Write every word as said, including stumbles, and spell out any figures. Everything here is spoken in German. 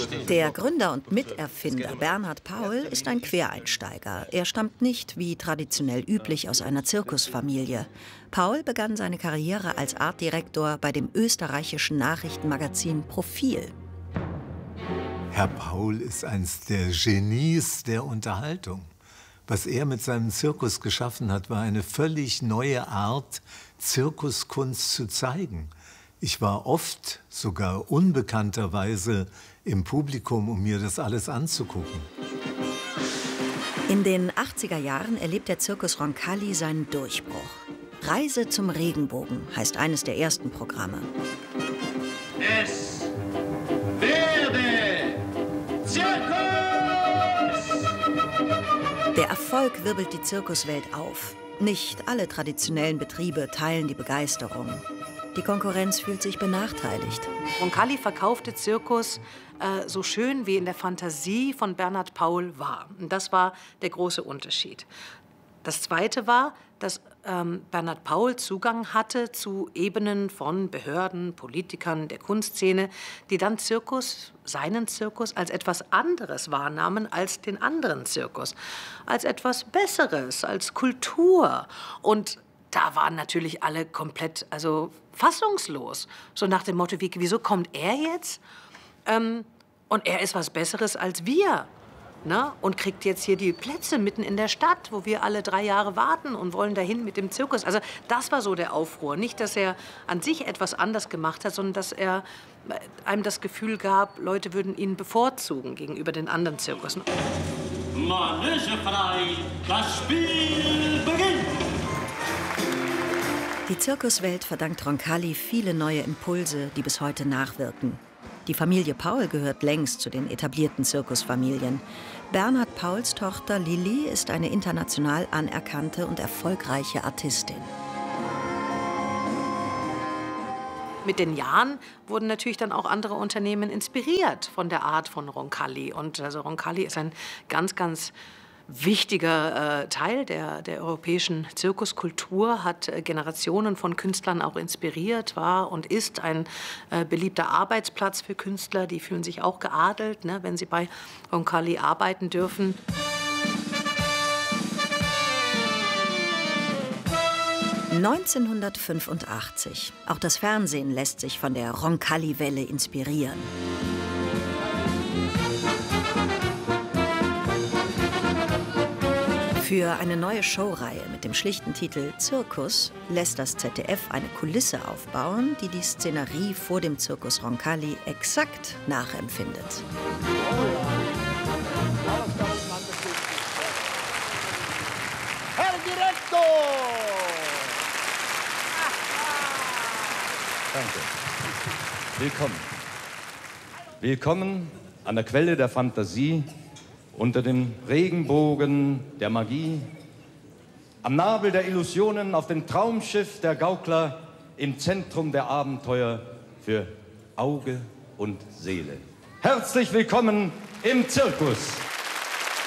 Der Gründer und Miterfinder Bernhard Paul ist ein Quereinsteiger. Er stammt nicht, wie traditionell üblich, aus einer Zirkusfamilie. Paul begann seine Karriere als Artdirektor bei dem österreichischen Nachrichtenmagazin Profil. Herr Paul ist eines der Genies der Unterhaltung. Was er mit seinem Zirkus geschaffen hat, war eine völlig neue Art, Zirkuskunst zu zeigen. Ich war oft, sogar unbekannterweise, im Publikum, um mir das alles anzugucken. In den achtziger Jahren erlebt der Zirkus Roncalli seinen Durchbruch. Reise zum Regenbogen heißt eines der ersten Programme. Es werde Zirkus! Der Erfolg wirbelt die Zirkuswelt auf. Nicht alle traditionellen Betriebe teilen die Begeisterung. Die Konkurrenz fühlt sich benachteiligt. Roncalli verkaufte Zirkus äh, so schön, wie in der Fantasie von Bernhard Paul war. Und das war der große Unterschied. Das Zweite war, dass ähm, Bernhard Paul Zugang hatte zu Ebenen von Behörden, Politikern, der Kunstszene, die dann Zirkus, seinen Zirkus, als etwas anderes wahrnahmen als den anderen Zirkus. Als etwas Besseres, als Kultur. Und da waren natürlich alle komplett, also fassungslos. So nach dem Motto, wie, wieso kommt er jetzt? Ähm, und er ist was Besseres als wir. Ne? Und kriegt jetzt hier die Plätze mitten in der Stadt, wo wir alle drei Jahre warten und wollen dahin mit dem Zirkus. Also das war so der Aufruhr. Nicht, dass er an sich etwas anders gemacht hat, sondern dass er einem das Gefühl gab, Leute würden ihn bevorzugen gegenüber den anderen Zirkussen. Manege frei, das Spiel beginnt! Die Zirkuswelt verdankt Roncalli viele neue Impulse, die bis heute nachwirken. Die Familie Paul gehört längst zu den etablierten Zirkusfamilien. Bernhard Pauls Tochter Lilli ist eine international anerkannte und erfolgreiche Artistin. Mit den Jahren wurden natürlich dann auch andere Unternehmen inspiriert von der Art von Roncalli. Und also Roncalli ist ein ganz, ganz wichtiger äh, Teil der, der europäischen Zirkuskultur, hat äh, Generationen von Künstlern auch inspiriert, war und ist ein äh, beliebter Arbeitsplatz für Künstler. Die fühlen sich auch geadelt, ne, wenn sie bei Roncalli arbeiten dürfen. neunzehnhundertfünfundachtzig. Auch das Fernsehen lässt sich von der Roncalli-Welle inspirieren. Für eine neue Showreihe mit dem schlichten Titel Zirkus lässt das Z D F eine Kulisse aufbauen, die die Szenerie vor dem Zirkus Roncalli exakt nachempfindet. Herr Direktor! Danke. Willkommen. Willkommen an der Quelle der Fantasie, unter dem Regenbogen der Magie, am Nabel der Illusionen, auf dem Traumschiff der Gaukler, im Zentrum der Abenteuer für Auge und Seele. Herzlich willkommen im Zirkus!